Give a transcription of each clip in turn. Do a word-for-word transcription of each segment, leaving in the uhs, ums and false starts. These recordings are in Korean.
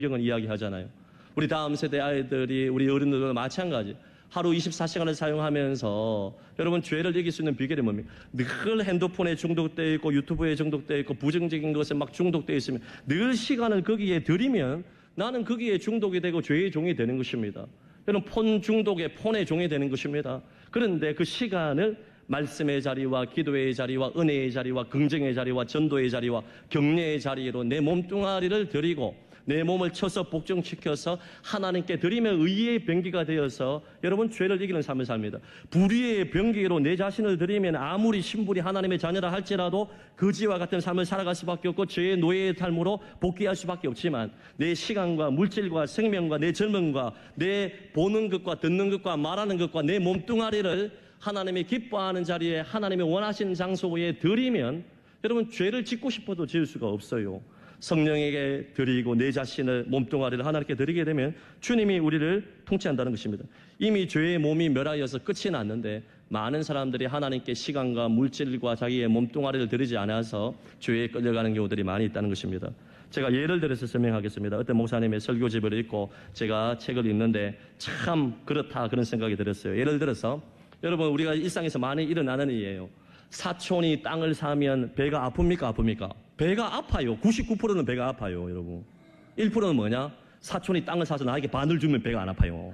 성경은 이야기하잖아요. 우리 다음 세대 아이들이, 우리 어른들도 마찬가지. 하루 이십사 시간을 사용하면서 여러분 죄를 이길 수 있는 비결이 뭡니까? 늘 핸드폰에 중독되어 있고 유튜브에 중독되어 있고 부정적인 것에 막 중독되어 있으면 늘 시간을 거기에 들이면 나는 거기에 중독이 되고 죄의 종이 되는 것입니다. 여러분 폰 중독에 폰의 종이 되는 것입니다. 그런데 그 시간을 말씀의 자리와 기도의 자리와 은혜의 자리와 긍정의 자리와 전도의 자리와 격려의 자리로 내 몸뚱아리를 드리고 내 몸을 쳐서 복종시켜서 하나님께 드리며 의의 병기가 되어서 여러분 죄를 이기는 삶을 삽니다. 불의의 병기로 내 자신을 드리면 아무리 신분이 하나님의 자녀라 할지라도 거지와 같은 삶을 살아갈 수밖에 없고 죄의 노예의 삶으로 복귀할 수밖에 없지만 내 시간과 물질과 생명과 내 젊음과 내 보는 것과 듣는 것과 말하는 것과 내 몸뚱아리를 하나님이 기뻐하는 자리에 하나님이 원하시는 장소에 드리면 여러분 죄를 짓고 싶어도 지을 수가 없어요. 성령에게 드리고 내 자신을 몸뚱아리를 하나님께 드리게 되면 주님이 우리를 통치한다는 것입니다. 이미 죄의 몸이 멸하여서 끝이 났는데 많은 사람들이 하나님께 시간과 물질과 자기의 몸뚱아리를 드리지 않아서 죄에 끌려가는 경우들이 많이 있다는 것입니다. 제가 예를 들어서 설명하겠습니다. 어떤 목사님의 설교집을 읽고 제가 책을 읽는데 참 그렇다 그런 생각이 들었어요. 예를 들어서 여러분 우리가 일상에서 많이 일어나는 일이에요. 사촌이 땅을 사면 배가 아픕니까 아픕니까? 배가 아파요. 구십구 퍼센트는 배가 아파요 여러분. 일 퍼센트는 뭐냐? 사촌이 땅을 사서 나에게 반을 주면 배가 안 아파요.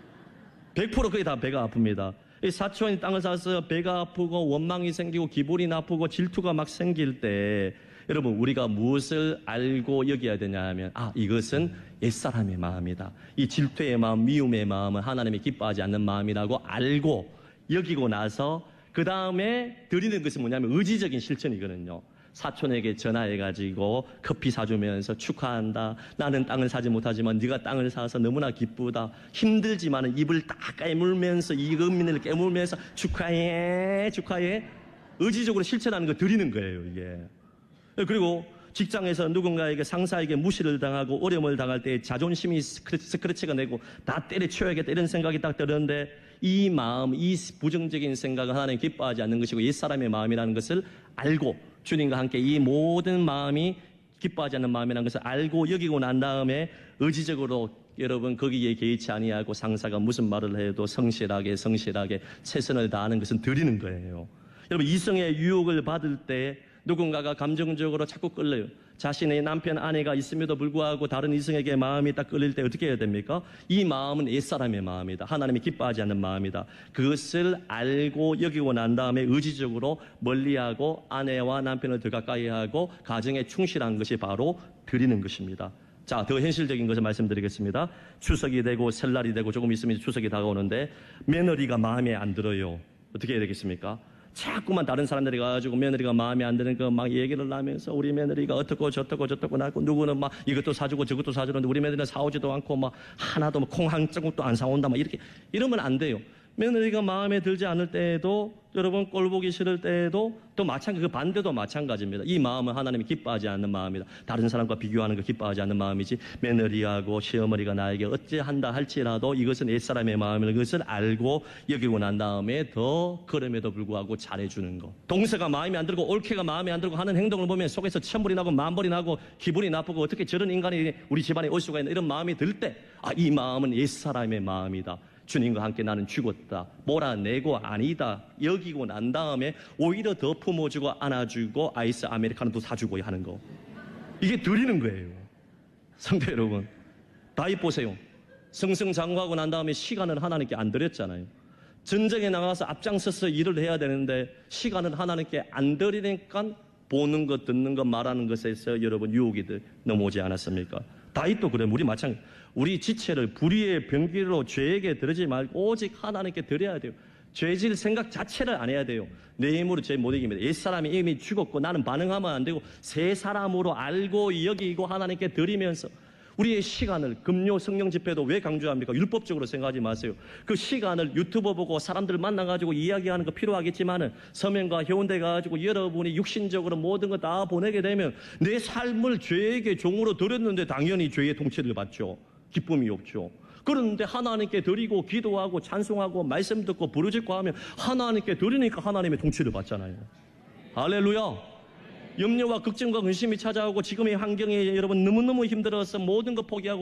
백 퍼센트 거의 다 배가 아픕니다. 이 사촌이 땅을 사서 배가 아프고 원망이 생기고 기분이 나쁘고 질투가 막 생길 때 여러분 우리가 무엇을 알고 여겨야 되냐 하면 아 이것은 옛사람의 마음이다. 이 질투의 마음, 미움의 마음은 하나님이 기뻐하지 않는 마음이라고 알고 여기고 나서 그 다음에 드리는 것은 뭐냐면 의지적인 실천이거든요. 사촌에게 전화해가지고 커피 사주면서 축하한다. 나는 땅을 사지 못하지만 네가 땅을 사서 너무나 기쁘다. 힘들지만 입을 딱 깨물면서 이 은민을 깨물면서 축하해 축하해. 의지적으로 실천하는 거 드리는 거예요 이게. 그리고 직장에서 누군가에게 상사에게 무시를 당하고 어려움을 당할 때 자존심이 스크래치가 내고 다 때려치워야겠다 이런 생각이 딱 드는데 이 마음, 이 부정적인 생각은 하나님 기뻐하지 않는 것이고 옛사람의 마음이라는 것을 알고 주님과 함께 이 모든 마음이 기뻐하지 않는 마음이라는 것을 알고 여기고 난 다음에 의지적으로 여러분 거기에 개의치 아니하고 상사가 무슨 말을 해도 성실하게 성실하게 최선을 다하는 것은 드리는 거예요. 여러분 이성의 유혹을 받을 때 누군가가 감정적으로 자꾸 끌려요. 자신의 남편, 아내가 있음에도 불구하고 다른 이성에게 마음이 딱 끌릴 때 어떻게 해야 됩니까? 이 마음은 옛사람의 마음이다. 하나님이 기뻐하지 않는 마음이다. 그것을 알고 여기고 난 다음에 의지적으로 멀리하고 아내와 남편을 더 가까이 하고 가정에 충실한 것이 바로 드리는 것입니다. 자, 더 현실적인 것을 말씀드리겠습니다. 추석이 되고 설날이 되고 조금 있으면 추석이 다가오는데 며느리가 마음에 안 들어요. 어떻게 해야 되겠습니까? 자꾸만 다른 사람들이 가가지고 며느리가 마음에 안 드는 거 막 얘기를 하면서 우리 며느리가 어떻고 저떻고 저떻고 나고 누구는 막 이것도 사주고 저것도 사주는데 우리 며느리는 사오지도 않고 막 하나도 뭐 콩 한 조각도 안 사온다 막 이렇게 이러면 안 돼요. 며느리가 마음에 들지 않을 때에도 여러분 꼴 보기 싫을 때에도 또 마찬가지 그 반대도 마찬가지입니다. 이 마음은 하나님이 기뻐하지 않는 마음이다. 다른 사람과 비교하는 거 기뻐하지 않는 마음이지 며느리하고 시어머니가 나에게 어찌한다 할지라도 이것은 옛사람의 마음이라는 것을 알고 여기고 난 다음에 더 그럼에도 불구하고 잘해주는 거. 동서가 마음에 안 들고 올케가 마음에 안 들고 하는 행동을 보면 속에서 천불이 나고 만불이 나고 기분이 나쁘고 어떻게 저런 인간이 우리 집안에 올 수가 있나 이런 마음이 들 때 아, 이 마음은 옛사람의 마음이다. 주님과 함께 나는 죽었다. 몰아내고 아니다. 여기고 난 다음에 오히려 더 품어주고 안아주고 아이스 아메리카노도 사주고 하는 거. 이게 드리는 거예요. 성도 여러분. 다윗 보세요. 승승장구하고 난 다음에 시간을 하나님께 안 드렸잖아요. 전쟁에 나가서 앞장서서 일을 해야 되는데 시간을 하나님께 안 드리니까 보는 것, 듣는 것, 말하는 것에서 여러분 유혹이 넘어오지 않았습니까? 다윗도 그래. 우리 마찬가지. 우리 지체를 불의의 병기로 죄에게 드리지 말고 오직 하나님께 드려야 돼요. 죄질 생각 자체를 안 해야 돼요. 내 힘으로 죄 못 이깁니다. 옛사람이 이미 죽었고 나는 반응하면 안 되고 새 사람으로 알고 여기고 하나님께 드리면서 우리의 시간을 금요 성령 집회도 왜 강조합니까? 율법적으로 생각하지 마세요. 그 시간을 유튜브 보고 사람들 만나가지고 이야기하는 거 필요하겠지만은 서면과 해운대 가가지고 여러분이 육신적으로 모든 거 다 보내게 되면 내 삶을 죄에게 종으로 드렸는데 당연히 죄의 통치를 받죠. 기쁨이 없죠. 그런데 하나님께 드리고 기도하고 찬송하고 말씀 듣고 부르짖고 하면 하나님께 드리니까 하나님의 통치를 받잖아요. 할렐루야. 염려와 걱정과 근심이 찾아오고 지금의 환경이 여러분 너무너무 힘들어서 모든 거 포기하고